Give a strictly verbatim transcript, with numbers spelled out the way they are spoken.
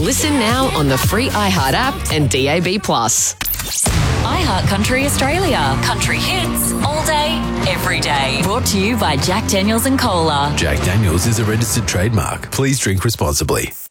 Listen now on the free iHeart app and D A B plus. iHeart Country Australia. Country hits all day, every day. Brought to you by Jack Daniels and Cola. Jack Daniels is a registered trademark. Please drink responsibly.